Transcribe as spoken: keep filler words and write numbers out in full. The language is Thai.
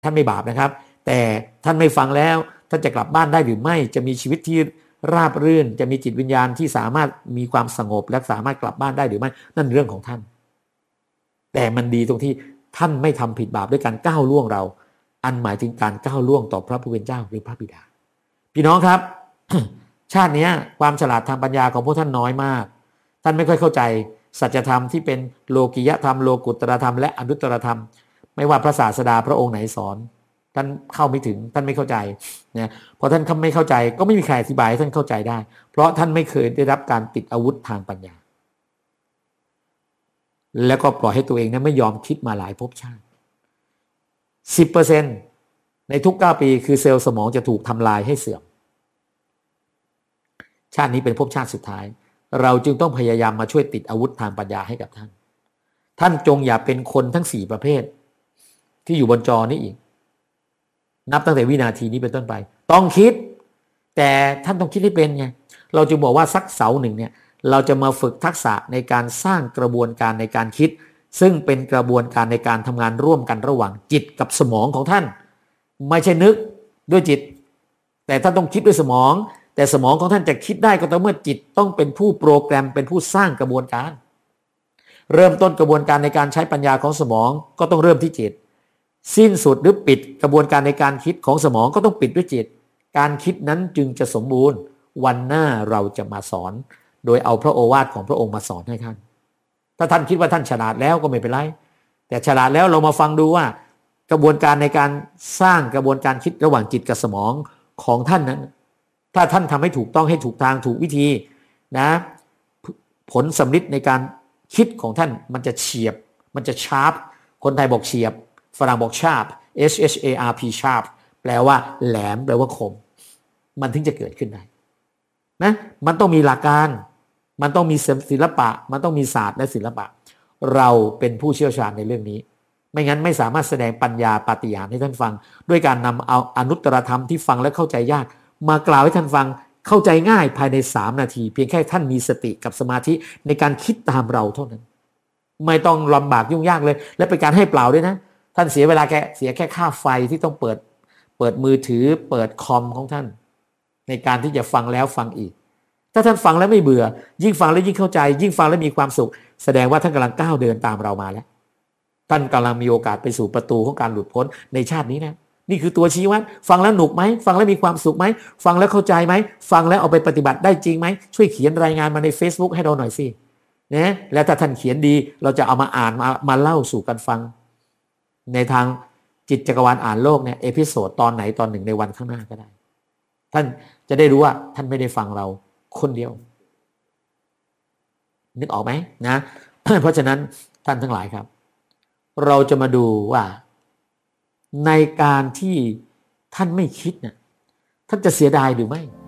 ท่านไม่บาปนะครับแต่ท่านไม่ฟังแล้วท่านจะกลับบ้านได้หรือไม่จะมีชีวิตที่ราบรื่นจะมีจิตวิญญาณที่สามารถมีความสงบและสามารถกลับบ้านได้หรือไม่นั่นเรื่องของท่านแต่มันดีตรงที่ท่านไม่ทำผิดบาปด้วยการก้าวล่วงเราอันหมายถึงการก้าวล่วงต่อพระผู้เป็นเจ้าหรือพระบิดาพี่น้องครับ ชาตินี้ความฉลาดทางปัญญาของพวกท่านน้อยมากท่านไม่ค่อยเข้าใจสัจธรรมที่เป็นโลกิยธรรมโลกุตตรธรรมและอนุตตรธรรมไม่ว่าพระศาสดาพระองค์ไหนสอนท่านเข้าไม่ถึงท่านไม่เข้าใจนะพอท่านไม่เข้าใจก็ไม่มีใครอธิบายให้ท่านเข้าใจได้เพราะท่านไม่เคยได้รับการติดอาวุธทางปัญญาแล้วก็ปล่อยให้ตัวเองนั้นไม่ยอมคิดมาหลายภพชาติ สิบเปอร์เซ็นต์ ในทุกเก้าปีคือเซลล์สมองจะถูกทำลายให้เสื่อมชาตินี้เป็นภพชาติสุดท้ายเราจึงต้องพยายามมาช่วยติดอาวุธทางปัญญาให้กับท่านท่านจงอย่าเป็นคนทั้งสี่ประเภทที่อยู่บนจอนี้อีกนับตั้งแต่วินาทีนี้เป็นต้นไปต้องคิดแต่ท่านต้องคิดให้เป็นไงเราจึงบอกว่าสักเสาร์หนึ่งเนี่ยเราจะมาฝึกทักษะในการสร้างกระบวนการในการคิดซึ่งเป็นกระบวนการในการทำงานร่วมกันระหว่างจิตกับสมองของท่านไม่ใช่นึกด้วยจิตแต่ท่านต้องคิดด้วยสมองแต่สมองของท่านจะคิดได้ก็ต่อเมื่อจิตต้องเป็นผู้โปรแกรมเป็นผู้สร้างกระบวนการเริ่มต้นกระบวนการในการใช้ปัญญาของสมองก็ต้องเริ่มที่จิตสิ้นสุดหรือปิดกระบวนการในการคิดของสมองก็ต้องปิดด้วยจิตการคิดนั้นจึงจะสมบูรณ์วันหน้าเราจะมาสอนโดยเอาพระโอวาทของพระองค์มาสอนให้ท่านถ้าท่านคิดว่าท่านฉลาดแล้วก็ไม่เป็นไรแต่ฉลาดแล้วเรามาฟังดูว่ากระบวนการในการสร้างกระบวนการคิดระหว่างจิตกับสมองของท่านนั้นถ้าท่านทำให้ถูกต้องให้ถูกทางถูกวิธีนะผลสำลิดในการคิดของท่านมันจะเฉียบมันจะชาร์ปคนไทยบอกเฉียบฝรั่งบอก sharp S H A R P sharp แปลว่าแหลมแปลว่าคมมันถึงจะเกิดขึ้นได้นะมันต้องมีหลักการมันต้องมีศิลปะมันต้องมีศาสตร์และศิลปะเราเป็นผู้เชี่ยวชาญในเรื่องนี้ไม่งั้นไม่สามารถแสดงปัญญาปาฏิหาริย์ให้ท่านฟังด้วยการนำเอาอนุตตรธรรมที่ฟังและเข้าใจยากมากล่าวให้ท่านฟังเข้าใจง่ายภายในสามนาทีเพียงแค่ท่านมีสติกับสมาธิในการคิดตามเราเท่านั้นไม่ต้องลำบากยุ่งยากเลยและเป็นการให้เปล่าด้วยนะท่านเสียเวลาแค่เสียแค่ค่าไฟที่ต้องเปิดเปิดมือถือเปิดคอมของท่านในการที่จะฟังแล้วฟังอีกถ้าท่านฟังแล้วไม่เบื่อยิ่งฟังแล้วยิ่งเข้าใจยิ่งฟังแล้วมีความสุขแสดงว่าท่านกำลังก้าวเดินตามเรามาแล้วท่านกำลังมีโอกาสไปสู่ประตูของการหลุดพ้นในชาตินี้นะนี่คือตัวชี้วัดฟังแล้วหนุกไหมฟังแล้วมีความสุขไหมฟังแล้วเข้าใจไหมฟังแล้วเอาไปปฏิบัติได้จริงไหมช่วยเขียนรายงานมาใน Facebook ให้เราหน่อยสินะแล้วถ้าท่านเขียนดีเราจะเอามาอ่านมามาเล่าสู่กันฟังในทางจิตจักรวาลอ่านโลกเนี่ยเอพิโซดตอนไหนตอนหนึ่งในวันข้างหน้าก็ได้ท่านจะได้รู้ว่าท่านไม่ได้ฟังเราคนเดียวนึกออกไหมนะ เพราะฉะนั้นท่านทั้งหลายครับเราจะมาดูว่าในการที่ท่านไม่คิดเนี่ยท่านจะเสียดายหรือไม่